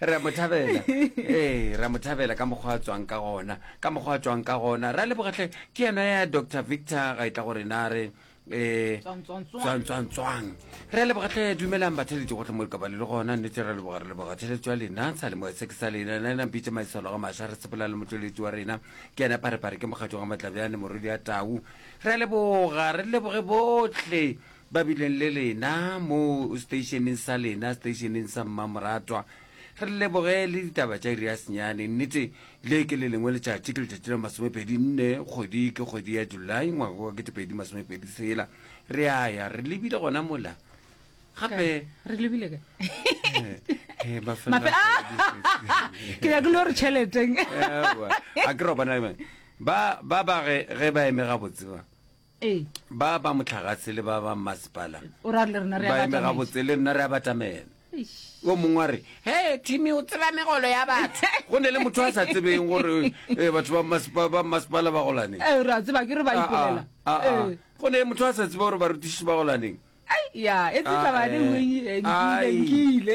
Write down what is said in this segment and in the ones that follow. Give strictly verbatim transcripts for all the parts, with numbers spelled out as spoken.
ra mothabela eh ra mothabela ka mogwa tswang ka gona ka mogwa tswang ka gona ra le bogatle ke yena ya Doctor Victor ga itla gore na re eh tswang tswang tswang re le bogatle dumelang bathedi go tle mo ka ba le gona nnete ra le bogare le bogatle tswa lena tsa le mo se ke sa lena nna pitse maisalo ga masha re tsepela le motloletsi wa rena ke yena pare pare ke mogatso ga matlabjane morudi ya tau re le bogare le boge botle ba bileng le lena mo stationeng sa lena stationeng sa Mmamoratwa re le boge le ditaba tša iri ya senyane nnete le ke le lengwe letšatši ke letšatši la masomepedi nne kgwedi ke kgwedi ya Julai ngwaga wa ketepedi masomepedi sela re a ya re lebile gona mola gape re lebile ka eh ba ke ya go re tšheleteng a ke robana ba ba ba ge ba eme ga botse ba eh ba ba motlhagatse le ba ba masepala o ra le rena re ba eme ga botse le nna re a batamela o mongwe re he timi o tseba megolo ya batho go ne le motho a sa tsebeng gore batho ba masepala ba golane eh ra tseba ke re ba ipolela eh go ne le motho a sa tseba gore barutiši ba golaneng ya e tsa ba le ngile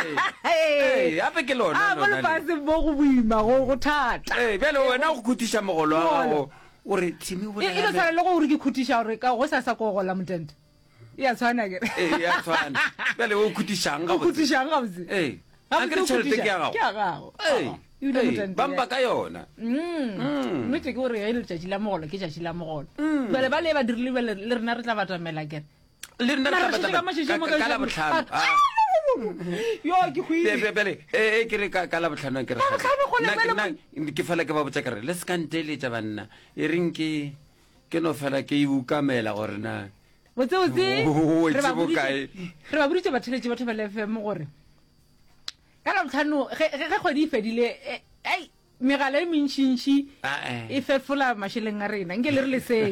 eh ape ke lona a bona ba se bo go buima go go thata eh bjale wena go khutiša mogolo wa gago o re timi o bolela e le tsala le go re ke khutiša gore ka go sa sa go gola motente ya tshwana ke eh ya tshwana bjale o khutišang ga botse khutišang ga botse eh a ke tšhelete ke ya gago ke ya gago eh bamba ka yona mm mme ke gore e le tšatši la mogolo ke tšatši la mogolo bale ba le ba dirile le rena re tla batamela ke le nna re tla batamela ka la botlhano yo ke khwile bele eh ke re ka la botlhano ke re nna ke fela ke ba botsa ke re le skantele tša banna e reng ke ke no fela ke iukamela gore na botse botse re ba bokae re ba botse batheletši batho ba le F M gore ka la botlhano ge kgwedi e fedile ai megala e mentšintši e fefola mašheleng a rena nke le re le se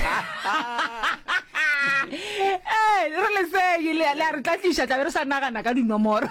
eh re le se ile la re tla tliša tla be re sa nagana ka dinomoro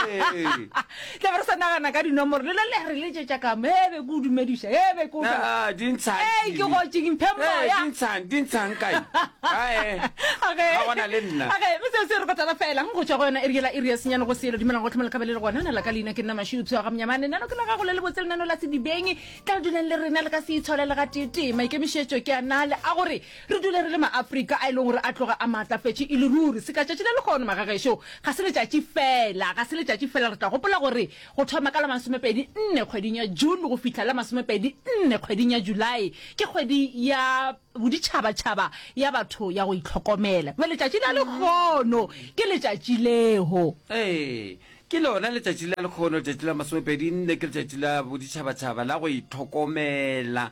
tla be re sa nagana ka dinomoro le le re le tšetša ka mebe go dumediša ebe go ah dintshang eh ke go tšeng phembo ya dintshang dintshang kae ai okay a bona le nna okay me se se re kotla fela go tšwa go yona e riela iri ya senyane go selo dimelang go tlhomela ka bele le gona nna la ka leina ke nna mashuthu ga mnyamane nna no ke la ga go le le botsele nna la se dibeng tla duleng le rena le ka se itsholela ga tete maikemišetšo ke anale a gore re dule re le maAfrika a ile gore a tloga a matlafetše e le ruri se ka tšatši le le gone magagešo ga se letšatši fela ga se letšatši fela re tla gopola gore go thoma ka la masomepedi nne kgweding ya June go fihla la masomepedi nne kgweding ya July ke kgwedi ya boditšhabatšhaba ya batho ya go itlhokomela ba letšatši la le gono ke letšatši leo eh ke lona letšatši la le gono letšatši la masomepedi nne ke letšatši la boditšhabatšhaba la go itlhokomela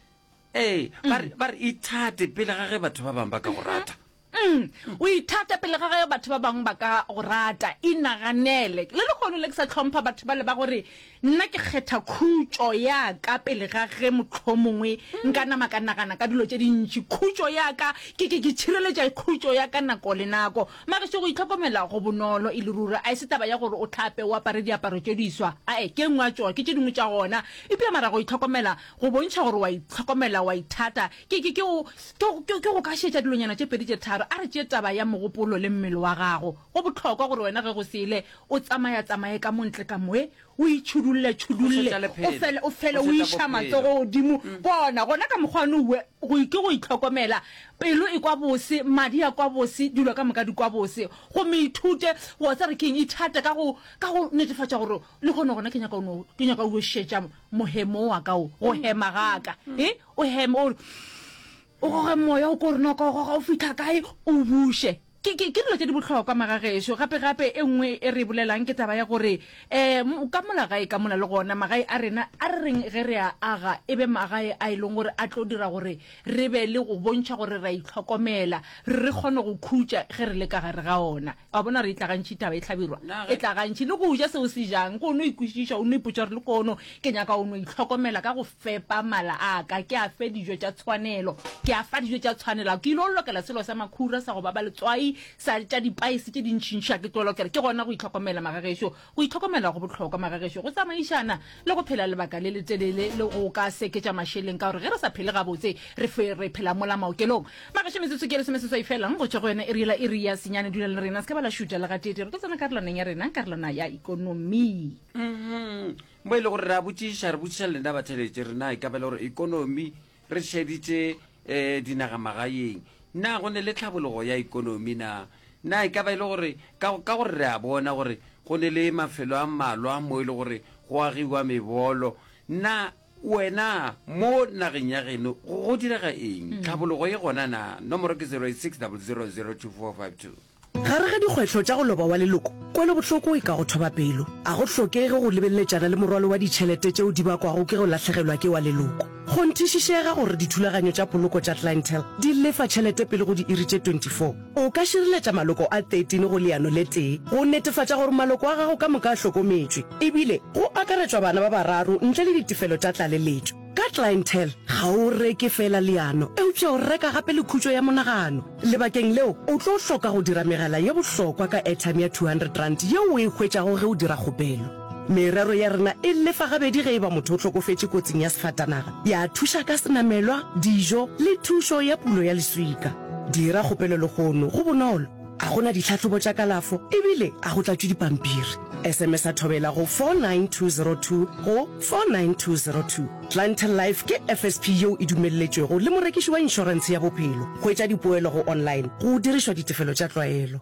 eh ba re ithate pele ga ge batho ba bang ba ka go rata mm o ithata pele ga ge batho ba bang ba ka go rata inaganele le le gone le ke sa tlhompha batho ba le ba gore nna ke kgetha khutšo ya ka pele ga ge motlhomongwe nka nama ka nagana ka dilo tše dintši khutšo ya ka ke ke ke tšhireletša khutšo ya ka nako le nako mare se go itlhokomela go bonolo e le ruri a se taba ya gore o tlhape o apare diaparo tše diswa ae ke ngwa tšwa ke tše dingwe tša gona e pele mara go itlhokomela go bontšha gore wa itlhokomela wa ithata ke ke ke ke go ka šetša dilonyana tše pedi tše tharo a re tše taba ya mogopolo le mmele wa gago go botlhokwa gore wena ge go sele o tsamaya tsamaye ka montle ka moe o itšhudulle tšhudulle o fele o fele o iša matsogo godimo bona gona ka mokgwane uwe go ike go itlhokomela pelo e kwa bose madi a kwa bose dilo ka moka di kwa bose go meithute go tsa re keng ithata ka go ka go netefatša gore le gone gona ke nyaka o ke nyaka o šetša mohemo wa ka o go hema gaka eh o hema o go ge moya o korona ka go fitla kae o bushe ke ke ke dilo tše di botlhokwa magagešo gape gape e nngwe e re bolelang ke taba ya gore um ka mola gae ka mola le gona magae a rena a re reng ge re a aga e be magae a e leng gore a tlo dira gore re be le go bontšha gore ra itlhokomela re kgone go khutša ge re le ka gare ga ona a bona re itlagantšhe taba e tlhabirwa e tlagantšhe le go ja seo se jang ko o no ikwešiša o no ipotša gore le kono ke nyaka o no itlhokomela ka go fepa mala a ka ke a fe dijo tša tshwanelo ke a fa dijo tša tshwanelo ke ilo lokela selo sa makhura sa go baba letswai sa tša dipaese tše dintšhintšha ke tlolo kere ke gona go itlhokomela magagešo go itlhokomela go botlhokwa magagešo go tsamaišana le go phela lebaka le letelele le go ka seketša mašeleng ka gore ge re sa phele gabotse re re phela mola maokelong magašo metsotso ke le some se sa ifelang go tšwa go yona e riela e ria senyane dula le rena se ka ba la šuta le gatete re ke tsena karolwaneng ya rena karolwana ya ikonomi mo e le gore re a botšiša re botšiša lena batheletše rena e ka ba le gore ikonomi re šeditše um dinagamagaeng na go ne le tlhabologo ya ikonomi na na e ka ba e le gore ka gore re a bona gore go ne le mafelo a mmalwa mo e le gore go agiwa mebolo na wena mo nageng ya geno go direga eng tlhabologo e gona na nomoro ke zero eight six zero zero zero two four five two gare ga dikgwetlho tša go loba wa leloko kwele bohloko e ka go thoba pelo a go hlokege go lebelletšana le morwalo wa ditšhelete tšeo di bakwago ke go latlhegelwa ke wa leloko go nthišišega gore dithulaganyo tša poloko tša clientele di lefa tšhelete pele go di iri tše twenty-four o ka šireletša maloko a thirteen go leano le tee go netefatša gore maloko a gago ka moka a hlokometšwe ebile go akaretšwa bana ba bararo ntle le ditefelo tša tlaleletšo ka clientele ga o reke fela leano eupša o reka gape le khutšo ya monagano lebakeng leo o tlo hloka go dira megala ye bohlokwa ka airtime ya two hundred rand yeo o e hwetšago ge o dira kgopelo merero ya rena e lefa gabedi ge e ba motho o tlhokofetše kotsing ya sefatanaga ya thuša ka senamelwa dijo le thušo ya pulo ya leswika dira kgopelo legono go bonolo a gona ditlhatlhobo tša kalafo ebile a go tlatšwe dipampiri sms a thobela go four nine two zero two go four nine two zero two clientele life ke F S P yeo e dumelletšwego le morekiši wa inšorense ya bophelo go etša dipoelo go online go dirišwa ditefelo tša tlwaelo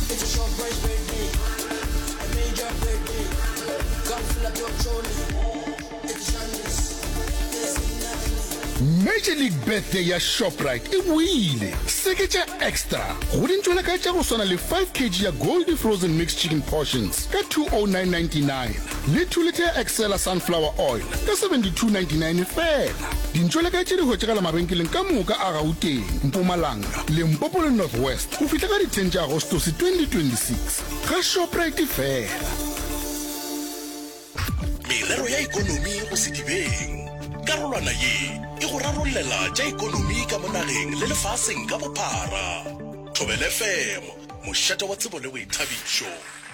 Major League Birthday ya Shoprite e buile seketša extra go dintšwela ka tša go swana le five kilograms ya Goldie frozen mixed chicken portions ka two oh nine ninety-nine le two liter ya Excella sunflower oil ka seventy-two ninety-nine fela dintšwela ka tše di hwetšagala mabenkeleng ka moka a Gauteng Mpumalanga Limpopo le Northwest go fihla ka di ten tša Agostose twenty twenty-six ga Shoprite fela merero ya ikonomi go sedibeng karolwana ye e go rarollela tša ikonomi ka monageng le lefaseng ka bophara Thobela F M mošate wa tsebo le boithabišo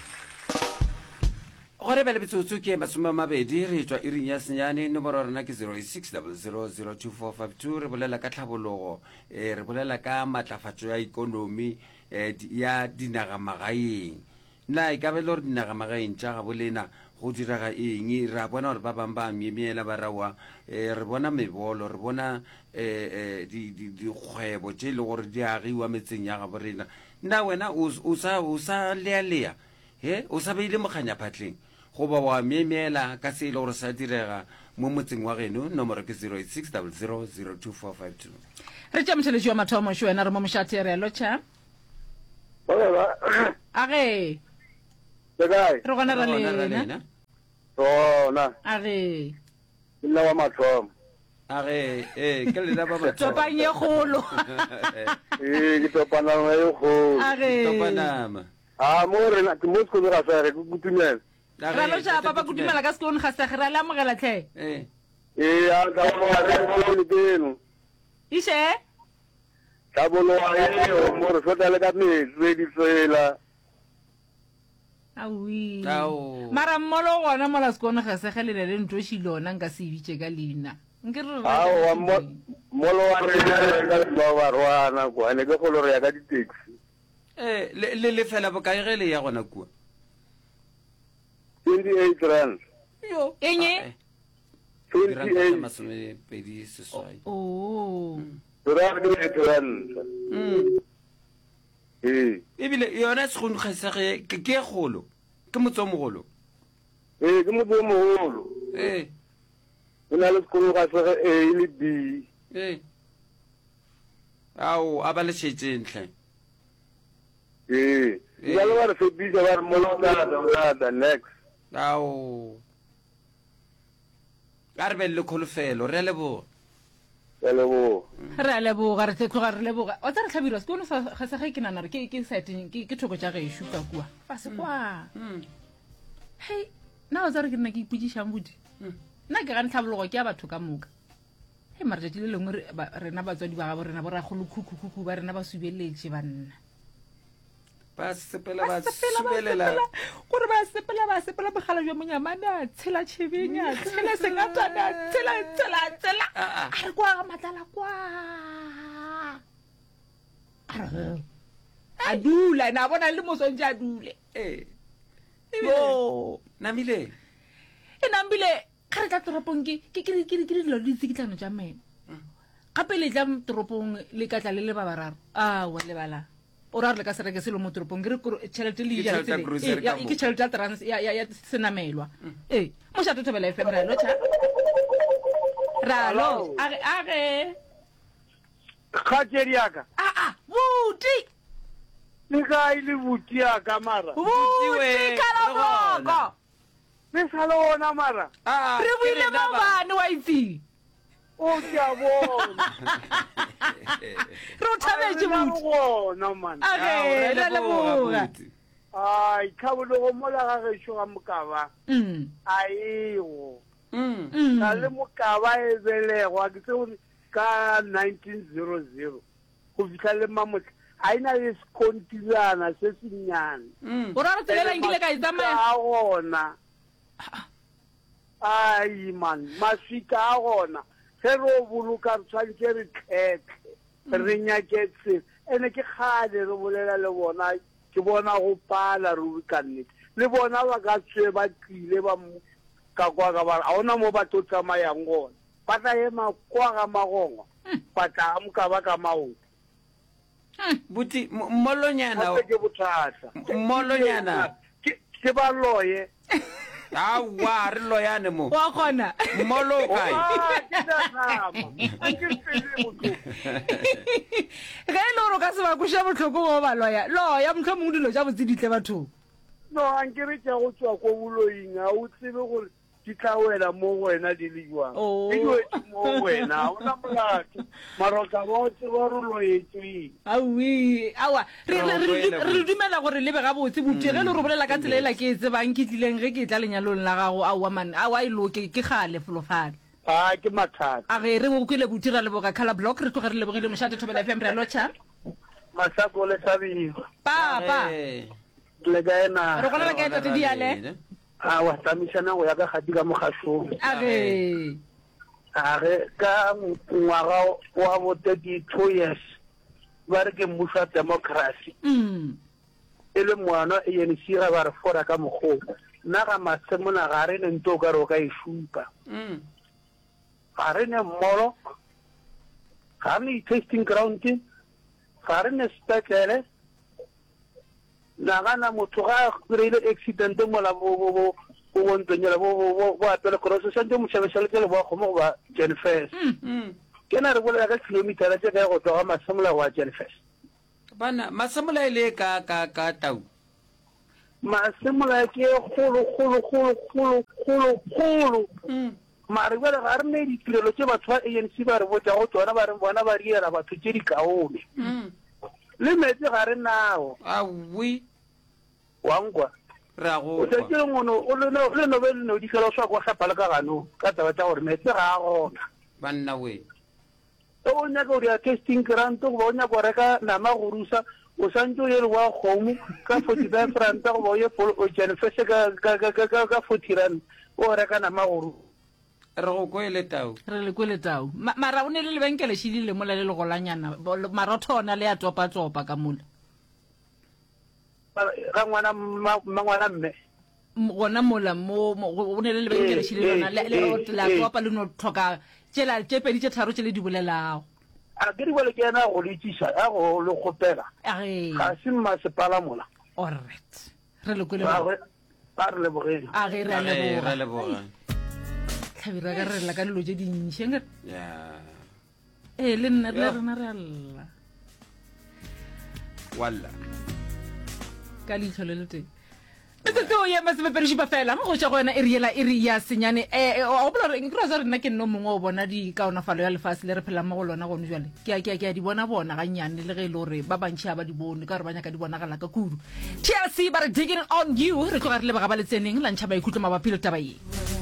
gore be le betsotso ke masome a mabedi re tšwa iring ya senyane nomoro rena ke zero eight six zero zero zero two four five two re bolela ka tlhabologo um re bolela ka matlafatšo ya ikonomi um ya dinagamagaeng na e ka be le gore dinagamagaeng tša gabo lena go diraga eng re a bona gore ba bangwe ba memeela ba rawa um re bona mebolo re bona um dikgwebo tše e le gore di agiwa metseng ya gabo rena nna wena o sa lealea he o sa beile mokganyaphatleng goba wa memeela ka se e le gore sa direga mo motseng wa geno nomoro ke zero eight six zero zero zero two four five two re tša motheletši wa mathomo šo wena re mo mošate re alo tšha age Sekai. re gona ra lena Rona. age Nna wa mathomo. age eh ke lena ba ba topang ye kgolo Eh, ke topana le go. age topanama Ah, mo re na ke mo se go ga sa re go kutumela. ra lo tšha papa go dumela ka sekone ga sege ra le amogela tlhe eh Eh, a ka mo re go le teno. iše Ka bolo wa e mo re fota le ka me re di fela. awi Ao. mara mmolo gona mola sekone ga sege le le ntho šilona nka se bitše ka leina nke re Ah, wa mo mo lo wa re ka ba ba rwana go ane ke go lo re ya ka di taxi. eh le le fela bokae ge le ya gona kua twenty-eight rand. yo Enye? twenty-eight. masome pedi seswai o twenty-eight rand. mm Eh, ebile yona segone kgaisage ke ke kgolo ke motse o mogolo eh ke mo bo mo holo. eh Ina le sekolo ga se e le B. eh ao a ba le šetšentle Eh, ya lo ba re fetisa ba re mola ka da da next. ao a re be le kholofelo re le bo Ya le bo. re a leboga re tloga re leboga o tsa re tlhabirwa sekone ga se ge ke nana re ke ke seteng ke ke thoko tša gešo ka kua fa se kwa hei na o tsa re ke nna ke ipotšišang bodi nna ke gane tlhabologo ke ya batho ka moka hei mare tšatši le lengwe re- ba- rena batswadi ba gabo rena bo ragolo khukhukhukhu ba rena ba subeletše banna ba sepela ba sebelela gore ba sepela ba sepela bogala jwa monyamana tshela tshebenya tshela sengatana tshela tshela tshela a re kwa matlala kwa a dula na bona le mosonje a dule eh yo namile e nambile ga re tla toropong ke ke ke ke ke dilo di tsikitlano ja mena gape le tla toropong le ka tla le le ba bararo a wa le bala o ra re ka sere ke selo mo toropong ke re tšhelete le ya tsele ya ke tšhelete ya trans ya ya senamelwa eh mo sha totobela F M ra lo cha ra lo a a ge khateriaka a a buti le ga ile buti ya ka mara buti kala boko le salona mara a re buile ba bana wa itse o ke a bona ro thabetse buti bona man a ge ra le boga ai khabo lo mola ga ge sho ga mokaba mm aigo mm ka le mokaba e belegwa ke tse ka nineteen hundred go fitla le mamotse aina le skontilana se senyane mm o ra re tselela ngile ka itsamaya a gona ai man masika a gona ge re o boloka re tshwanetse re tlhetlhe re nyaketse ene ke kgale re bolela le bona ke bona go pala re ka nnete le bona ba ka tswe ba tlile ba ka kwa ka ba a ona mo ba to tsamayang gona ba tla ema kwa ga magongo ba tla amka ba ka maoto buti mmolonyana ke bothata mmolonyana ke ba loye a wa re loyane mo wa gona mmolo kai ge e le gore o ka se ba kweša botlhoko go ba loya loya motlho mongwe dilo ja botsiditle bathong no anke re tša go tswa ko boloing ga o tsebe gore di tla wela mo wena di le jwang Oh. di wetse mo wena o na molato mara o tla ba o tseba gore loetsweng awi awa re re- re- re- re dumela gore lebe ga botse bote ge le re bolela ka tsela ela ke e tsebang ke tlileng ge ke tla lenyalong la gago aowa man awa e loke ke gale folofale a ke mathata a ge re kwele boti ra leboga color block re tloge re lebogile mošate thobela F M re a lotšha masako le sabio papa le ka ena re gona re ka etate diale a wa tsamisana go ya ka gati ka mogasong a ge a ge ka ngwaga wa bo thirty-two years ba re ke mmuso wa democracy mm e le moano e ene sira ba re fora ka mogogo nna ga masemona ga re ne nto o ka re o ka e supa mm ga re ne mmolo ga re ne testing ground ga re ne sepetlele nagana motho ga kry-ile accident mola bo bontonyela bo apele cross santse mošhabešaletse le boa kgomo go ba jenfes mm ke na re bolela ka kilometera tse kae go tloga masemola wa jenfes bana masemola e le ka ka ka tau masemola ke kgolo kgolo kgolo kgolo kgolo kgolo mm mare jale ga re ne ditirelo tse batho ba A N C ba re botsa go tsona ba re bona ba riela batho tse di kaone mm le metse ga re nao a wi wankwa ra o go tse ngono o le no le no be no di fela swa go hlapa le ka gano ka taba tsa gore metse ga a gona banna we o nya go ria testing grant go bonya go reka nama go rusa o santse le wa khomu ka forty-five rand go boye o jene fese ka ka ka ka ka forty rand o reka nama go re go go ile tau re le kwele tau Ma- mara o ne le lebenkele šedile mola le legolanyana bo- marotho ona le a topa-topa ka mola ga ngwana mangwana mme M- gona mola mo mo- go- o ne le lebenkele šedile lona le- le- Eh, eh, la eh. topa le no tlhoka tšela tše pedi tše tharo tše le di bolelago a ke di bole ke ena go le tsisa a go le gopela age ga se mmasepala mola alright re le kwele ba re ba re le bogeng age re a re leboga leboga tlhabira ka re lela ka dilo tše dintšhe ya ee le nna le rena re a lla walla ka leitlho le le teng metsotse o ema sepeperešipa fela mo go tša go yona e re ela e re ya senyane um gopola gore ke sa rena ke nno mongwe o bona dikaonafalo ya lefase le re phelang mo go lona gone jale ke a- ke a ke a di bona bona gannyane le ge e le gore ba bantšhi ga ba di bone ka gore ba nyaka di bonagala ka kudu T L C ba re digging on you re tloga re lebega ba le tseneng la ntšha ba ikhutlo mabapi le taba ye